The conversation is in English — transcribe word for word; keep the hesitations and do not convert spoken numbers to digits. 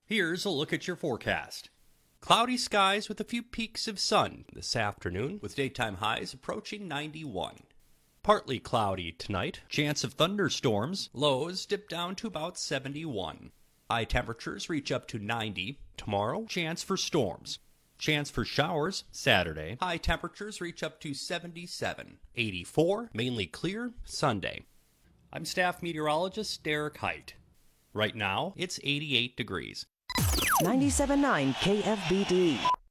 Here's a look at your forecast. Cloudy skies with a few peaks of sun this afternoon, with daytime highs approaching ninety-one. Partly cloudy tonight, chance of thunderstorms, lows dip down to about seventy-one. High temperatures reach up to ninety. Tomorrow, chance for storms. Chance for showers Saturday. High temperatures reach up to seventy-seven. eighty-four, mainly clear Sunday. I'm staff meteorologist Derek Height. Right now, it's eighty-eight degrees. ninety-seven point nine K F B D.